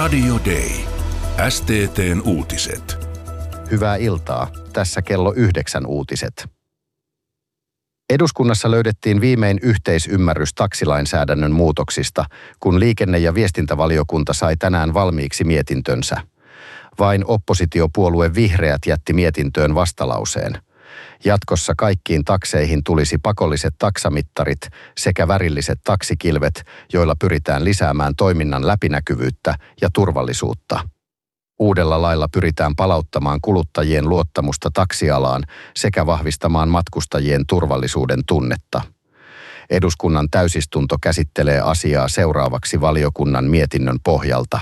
Radio Day. STT:n uutiset. Hyvää iltaa. Tässä kello 9 uutiset. Eduskunnassa löydettiin viimein yhteisymmärrys taksilainsäädännön muutoksista, kun liikenne- ja viestintävaliokunta sai tänään valmiiksi mietintönsä. Vain oppositiopuolue Vihreät jätti mietintöön vastalauseen. Jatkossa kaikkiin takseihin tulisi pakolliset taksamittarit sekä värilliset taksikilvet, joilla pyritään lisäämään toiminnan läpinäkyvyyttä ja turvallisuutta. Uudella lailla pyritään palauttamaan kuluttajien luottamusta taksialaan sekä vahvistamaan matkustajien turvallisuuden tunnetta. Eduskunnan täysistunto käsittelee asiaa seuraavaksi valiokunnan mietinnön pohjalta.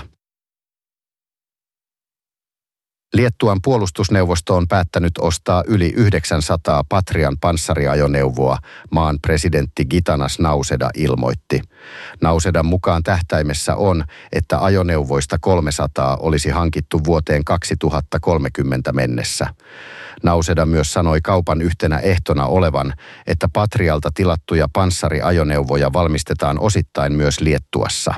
Liettuan puolustusneuvosto on päättänyt ostaa yli 900 Patrian panssariajoneuvoa, maan presidentti Gitanas Nauseda ilmoitti. Nausedan mukaan tähtäimessä on, että ajoneuvoista 300 olisi hankittu vuoteen 2030 mennessä. Nauseda myös sanoi kaupan yhtenä ehtona olevan, että Patrialta tilattuja panssariajoneuvoja valmistetaan osittain myös Liettuassa.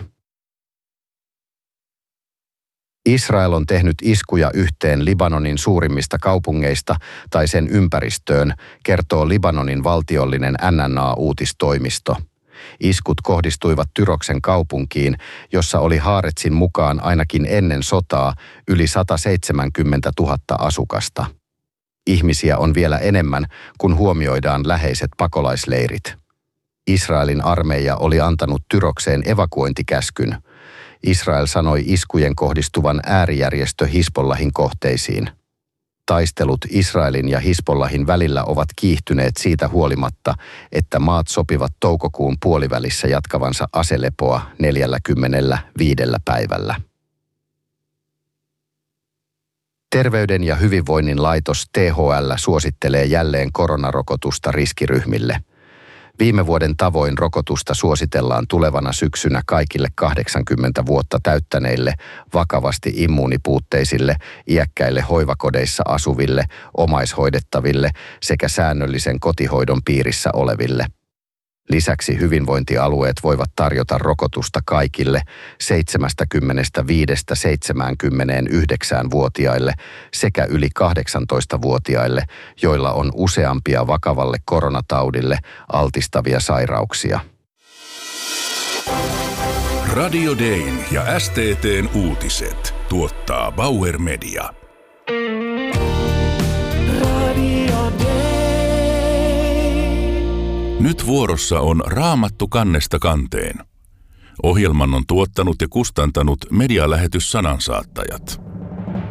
Israel on tehnyt iskuja yhteen Libanonin suurimmista kaupungeista tai sen ympäristöön, kertoo Libanonin valtiollinen NNA-uutistoimisto. Iskut kohdistuivat Tyroksen kaupunkiin, jossa oli Haaretsin mukaan ainakin ennen sotaa yli 170 000 asukasta. Ihmisiä on vielä enemmän, kun huomioidaan läheiset pakolaisleirit. Israelin armeija oli antanut Tyrokseen evakuointikäskyn. Israel sanoi iskujen kohdistuvan äärijärjestö Hisbollahin kohteisiin. Taistelut Israelin ja Hisbollahin välillä ovat kiihtyneet siitä huolimatta, että maat sopivat toukokuun puolivälissä jatkavansa aselepoa 45 päivällä. Terveyden ja hyvinvoinnin laitos THL suosittelee jälleen koronarokotusta riskiryhmille. Viime vuoden tavoin rokotusta suositellaan tulevana syksynä kaikille 80 vuotta täyttäneille, vakavasti immuunipuutteisille, iäkkäille hoivakodeissa asuville, omaishoidettaville sekä säännöllisen kotihoidon piirissä oleville. Lisäksi hyvinvointialueet voivat tarjota rokotusta kaikille 75–79-vuotiaille sekä yli 18-vuotiaille, joilla on useampia vakavalle koronataudille altistavia sairauksia. Radio Dayn ja STT:n uutiset tuottaa Bauer Media. Nyt vuorossa on Raamattu kannesta kanteen. Ohjelman on tuottanut ja kustantanut medialähetys Sanansaattajat.